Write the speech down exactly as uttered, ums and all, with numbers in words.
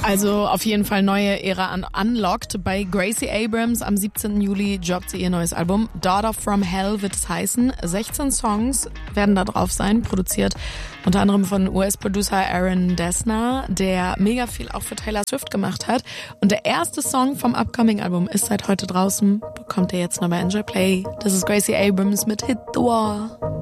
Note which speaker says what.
Speaker 1: Also auf jeden Fall neue Ära an Unlocked. Bei Gracie Abrams am siebzehnten Juli droppt sie ihr neues Album. Daughter from Hell wird es heißen. sechzehn Songs werden da drauf sein, produziert unter anderem von U S-Producer Aaron Dessner, der mega viel auch für Taylor Swift gemacht hat. Und der erste Song vom Upcoming-Album ist seit heute draußen. Bekommt ihr jetzt noch bei Enjoy Play. Das ist Gracie Abrams mit Hit the Wall.